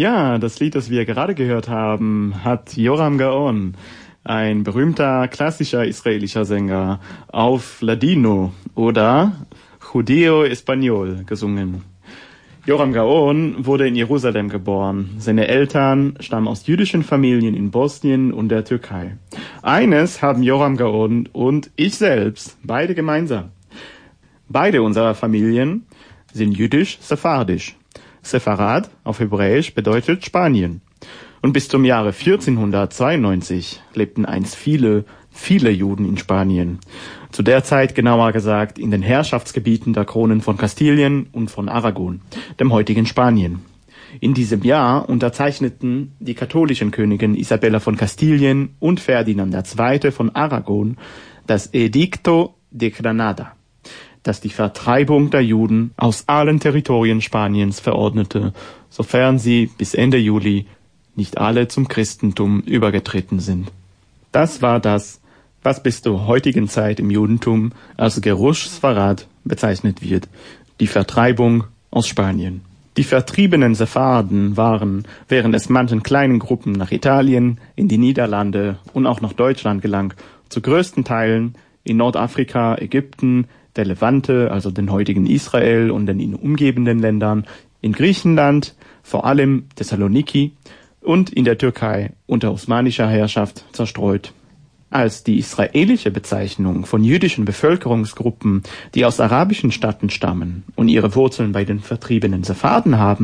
Ja, das Lied, das wir gerade gehört haben, hat Yoram Gaon, ein berühmter klassischer israelischer Sänger, auf Ladino oder Judeo-Español gesungen. Yoram Gaon wurde in Jerusalem geboren. Seine Eltern stammen aus jüdischen Familien in Bosnien und der Türkei. Eines haben Yoram Gaon und ich selbst beide gemeinsam. Beide unserer Familien sind jüdisch-sephardisch. Sepharad auf Hebräisch bedeutet Spanien. Und bis zum Jahre 1492 lebten einst viele Juden in Spanien. Zu der Zeit, genauer gesagt, in den Herrschaftsgebieten der Kronen von Kastilien und von Aragon, dem heutigen Spanien. In diesem Jahr unterzeichneten die katholischen Königin Isabella von Kastilien und Ferdinand II. Von Aragon das Edicto de Granada, das die Vertreibung der Juden aus allen Territorien Spaniens verordnete, sofern sie bis Ende Juli nicht alle zum Christentum übergetreten sind. Das war das, was bis zur heutigen Zeit im Judentum als Gerush Sfarad bezeichnet wird, die Vertreibung aus Spanien. Die vertriebenen Sepharden waren, während es manchen kleinen Gruppen nach Italien, in die Niederlande und auch nach Deutschland gelang, zu größten Teilen in Nordafrika, Ägypten, der Levante, also den heutigen Israel und den ihn umgebenden Ländern, in Griechenland, vor allem Thessaloniki und in der Türkei unter osmanischer Herrschaft zerstreut. Als die israelische Bezeichnung von jüdischen Bevölkerungsgruppen, die aus arabischen Staaten stammen und ihre Wurzeln bei den vertriebenen Sepharden haben,